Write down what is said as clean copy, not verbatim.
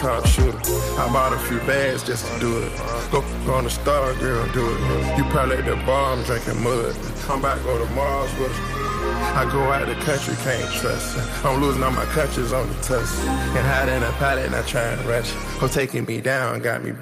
trap shooter. I bought a few bags just to do it. Go on the star, girl, do it. You probably at the bar, I'm drinking mud. I'm about to go to Mars with her. I go out the country, can't trust her. I'm losing all my countries on the tusk. And hide in a pallet, not trying to rush. Her taking me down, got me